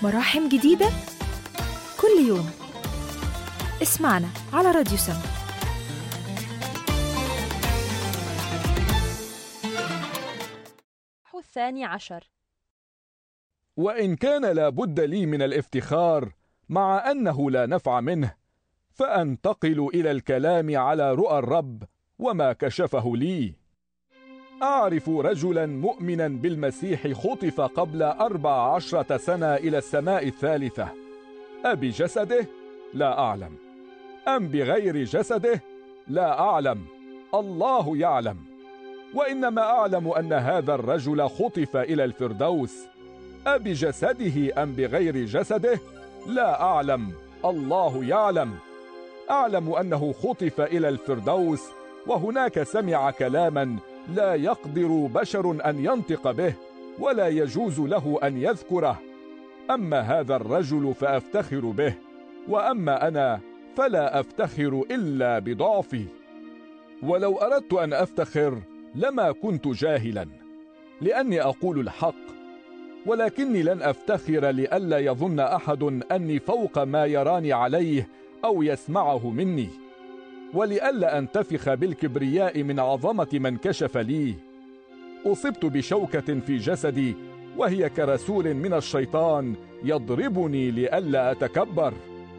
مراحم جديدة كل يوم. اسمعنا على راديو سما. الثاني عشر. وإن كان لا بد لي من الافتخار مع أنه لا نفع منه، فأنتقل إلى الكلام على رؤى الرب وما كشفه لي. أعرف رجلا مؤمنا بالمسيح خطف قبل 14 سنة إلى السماء الثالثة. أبجسده؟ لا أعلم. أم بغير جسده؟ لا أعلم. الله يعلم. وإنما أعلم أن هذا الرجل خطف إلى الفردوس. أبجسده أم بغير جسده؟ لا أعلم. الله يعلم. أعلم أنه خطف إلى الفردوس، وهناك سمع كلاما لا يقدر بشر أن ينطق به، ولا يجوز له أن يذكره. أما هذا الرجل فأفتخر به، وأما أنا فلا أفتخر إلا بضعفي. ولو أردت أن أفتخر لما كنت جاهلا، لأني أقول الحق، ولكني لن أفتخر لئلا يظن أحد أني فوق ما يراني عليه أو يسمعه مني، ولئلا أنتفخ بالكبرياء من عظمة من كشف لي. أصبت بشوكة في جسدي، وهي كرسول من الشيطان يضربني لئلا أتكبر.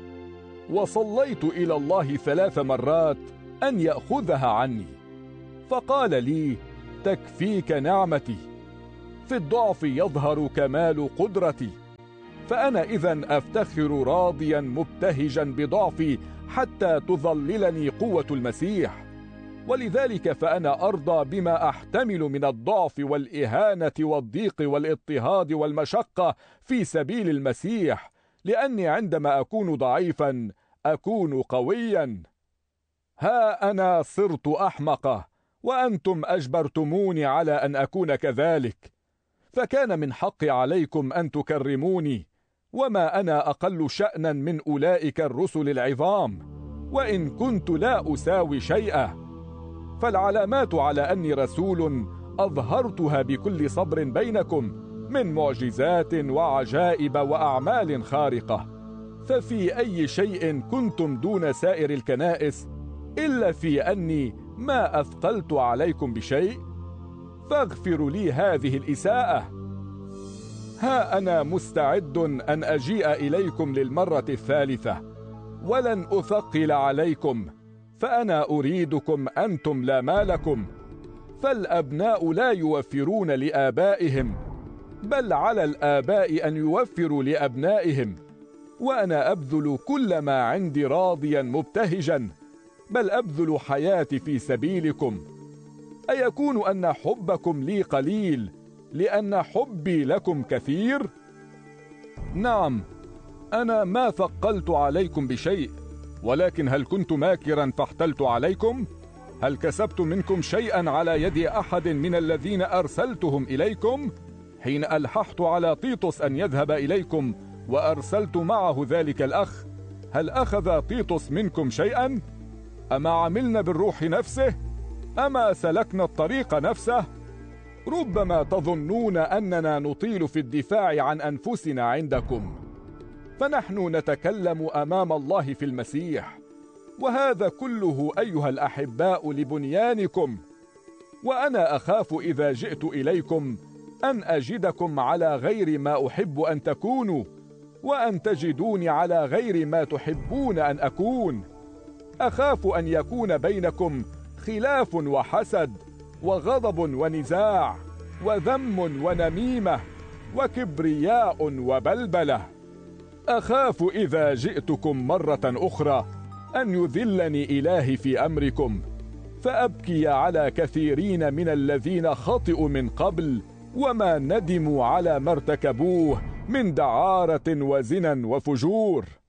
وصليت إلى الله 3 مرات أن يأخذها عني، فقال لي: تكفيك نعمتي، في الضعف يظهر كمال قدرتي. فأنا إذن أفتخر راضيا مبتهجا بضعفي حتى تظللني قوة المسيح. ولذلك فأنا أرضى بما أحتمل من الضعف والإهانة والضيق والاضطهاد والمشقة في سبيل المسيح، لأني عندما أكون ضعيفا أكون قويا. ها أنا صرت أحمقة، وأنتم أجبرتموني على أن أكون كذلك. فكان من حقي عليكم أن تكرموني، وما أنا أقل شأنا من أولئك الرسل العظام، وإن كنت لا أساوي شيئا. فالعلامات على أني رسول أظهرتها بكل صبر بينكم، من معجزات وعجائب وأعمال خارقة. ففي أي شيء كنتم دون سائر الكنائس، إلا في أني ما أثقلت عليكم بشيء؟ فاغفروا لي هذه الإساءة. ها أنا مستعد أن أجيء إليكم للمرة الثالثة، ولن أثقل عليكم، فأنا أريدكم أنتم لا مالكم. فالأبناء لا يوفرون لآبائهم، بل على الآباء أن يوفروا لأبنائهم. وأنا أبذل كل ما عندي راضيا مبتهجا، بل أبذل حياتي في سبيلكم. أيكون أن حبكم لي قليل لأن حبي لكم كثير؟ نعم، أنا ما ثقلت عليكم بشيء، ولكن هل كنت ماكرا فاحتلت عليكم؟ هل كسبت منكم شيئا على يد أحد من الذين أرسلتهم إليكم؟ حين ألححت على تيتوس أن يذهب إليكم وأرسلت معه ذلك الأخ، هل أخذ تيتوس منكم شيئا؟ أما عملنا بالروح نفسه؟ أما سلكنا الطريق نفسه؟ ربما تظنون أننا نطيل في الدفاع عن أنفسنا عندكم، فنحن نتكلم أمام الله في المسيح، وهذا كله أيها الأحباء لبنيانكم. وأنا أخاف إذا جئت إليكم أن أجدكم على غير ما أحب أن تكونوا، وأن تجدوني على غير ما تحبون أن أكون. أخاف أن يكون بينكم خلاف وحسد وغضب ونزاع وذم ونميمة وكبرياء وبلبلة. أخاف إذا جئتكم مرة أخرى أن يذلني إلهي في أمركم، فأبكي على كثيرين من الذين خطئوا من قبل وما ندموا على ما ارتكبوه من دعارة وزنا وفجور.